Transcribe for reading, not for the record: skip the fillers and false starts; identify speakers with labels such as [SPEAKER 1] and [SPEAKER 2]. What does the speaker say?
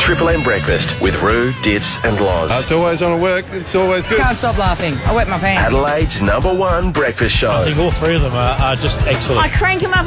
[SPEAKER 1] Triple M Breakfast with Roo, Ditz and Loz.
[SPEAKER 2] It's always on at work. It's always good.
[SPEAKER 3] Can't stop laughing. I wet my pants.
[SPEAKER 1] Adelaide's #1 breakfast show.
[SPEAKER 4] I think all three of them are just excellent.
[SPEAKER 3] I crank him up